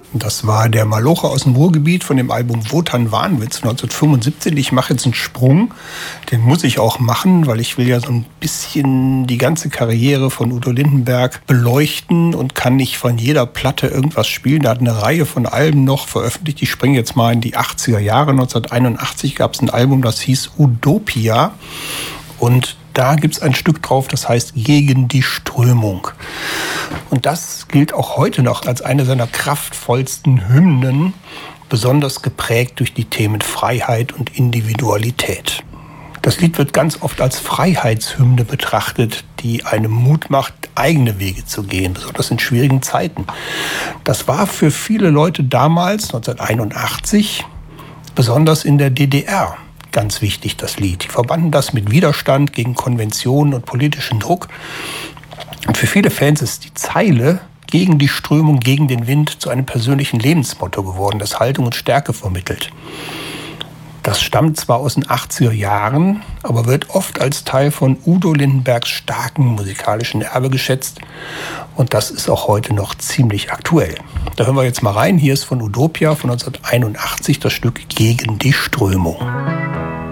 Das war der Maloche aus dem Ruhrgebiet von dem Album Wotan Wahnwitz 1975. Ich mache jetzt einen Sprung, den muss ich auch machen, weil ich will ja so ein bisschen die ganze Karriere von Udo Lindenberg beleuchten und kann nicht von jeder Platte irgendwas spielen. Er hat eine Reihe von Alben noch veröffentlicht. Ich springe jetzt mal in die 80er Jahre. 1981 gab es ein Album, das hieß Udopia. Und da gibt es ein Stück drauf, das heißt Gegen die Strömung. Und das gilt auch heute noch als eine seiner kraftvollsten Hymnen, besonders geprägt durch die Themen Freiheit und Individualität. Das Lied wird ganz oft als Freiheitshymne betrachtet, die einem Mut macht, eigene Wege zu gehen, besonders in schwierigen Zeiten. Das war für viele Leute damals, 1981, besonders in der DDR, ganz wichtig, das Lied. Die verbanden das mit Widerstand gegen Konventionen und politischen Druck. Und für viele Fans ist die Zeile gegen die Strömung, gegen den Wind zu einem persönlichen Lebensmotto geworden, das Haltung und Stärke vermittelt. Das stammt zwar aus den 80er Jahren, aber wird oft als Teil von Udo Lindenbergs starken musikalischen Erbe geschätzt. Und das ist auch heute noch ziemlich aktuell. Da hören wir jetzt mal rein. Hier ist von Udopia von 1981 das Stück Gegen die Strömung.